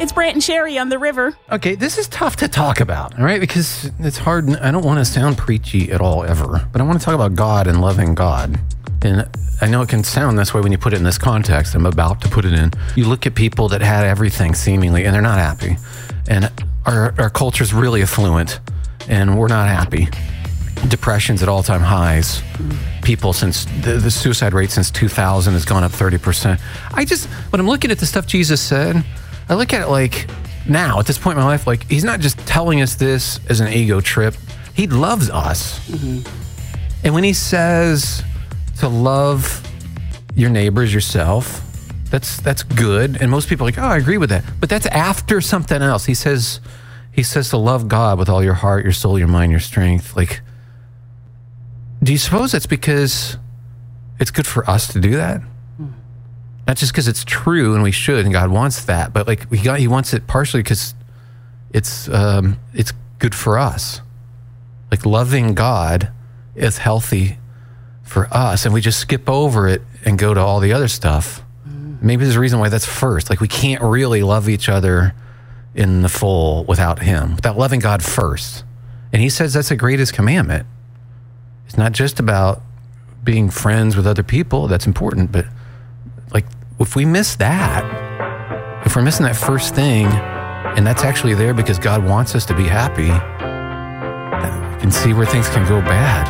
It's Brant and Sherry on the river. Okay, this is tough to talk about, all right? Because it's hard. I don't want to sound preachy at all, ever. But I want to talk about God and loving God. And I know it can sound this way when you put it in this context I'm about to put it in. You look at people that had everything seemingly, and they're not happy. And our culture's really affluent, and we're not happy. Depression's at all-time highs. People since the suicide rate since 2000 has gone up 30%. When I'm looking at the stuff Jesus said, I look at it like now at this point in my life, like he's not just telling us this as an ego trip. He loves us. Mm-hmm. And when he says to love your neighbors, yourself, that's good. And most people are like, oh, I agree with that. But that's after something else. He says to love God with all your heart, your soul, your mind, your strength. Like, do you suppose that's because it's good for us to do that? Not just because it's true and we should and God wants that, but like he wants it partially because it's good for us. Like loving God is healthy for us, and we just skip over it and go to all the other stuff. Maybe there's a reason why that's first. Like we can't really love each other in the full without him, without loving God first. And he says that's the greatest commandment. It's not just about being friends with other people. That's important. But like, if we miss that, if we're missing that first thing, and that's actually there because God wants us to be happy, you can see where things can go bad.